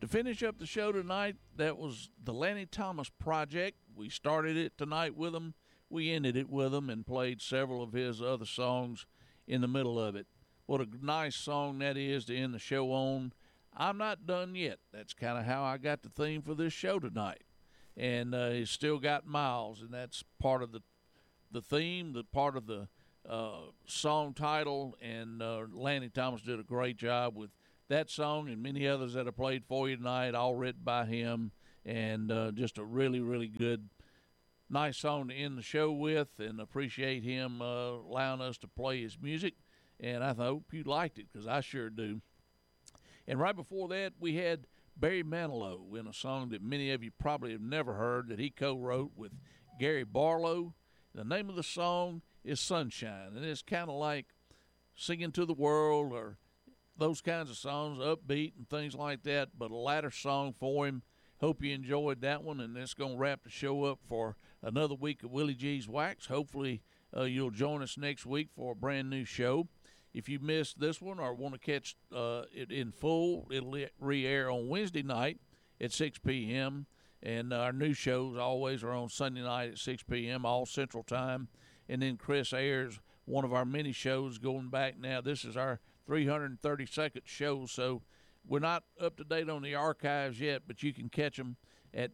To finish up the show tonight, that was the Lanny Thomas Project. We started it tonight with him. We ended it with him and played several of his other songs in the middle of it. What a nice song that is to end the show on. I'm not done yet. That's kind of how I got the theme for this show tonight. And he's still got miles, and that's part of the theme, the part of the song title. And Lanny Thomas did a great job with that song and many others that I played for you tonight, all written by him. And just a really, really good, nice song to end the show with, and appreciate him allowing us to play his music. And I hope you liked it, because I sure do. And right before that, we had Barry Manilow in a song that many of you probably have never heard that he co-wrote with Gary Barlow. The name of the song is Sunshine, and it's kind of like Singing to the World or those kinds of songs, upbeat and things like that, but a lighter song for him. Hope you enjoyed that one, and that's going to wrap the show up for another week of Willie G's Wax. Hopefully you'll join us next week for a brand new show. If you missed this one or want to catch it in full, it'll re-air on Wednesday night at 6 p.m., and our new shows always are on Sunday night at 6 p.m., all Central Time. And then Chris airs one of our mini shows going back now. This is our 332nd show, so we're not up to date on the archives yet, but you can catch them at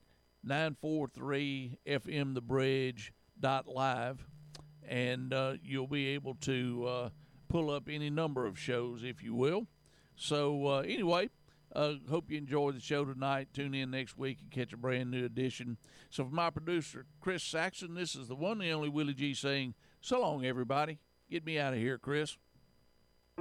943fmthebridge.live, and you'll be able to pull up any number of shows, if you will. So anyway, hope you enjoyed the show tonight. Tune in next week and catch a brand new edition. So for my producer, Chris Saxon, this is the one and only Willie G saying, so long, everybody. Get me out of here, Chris.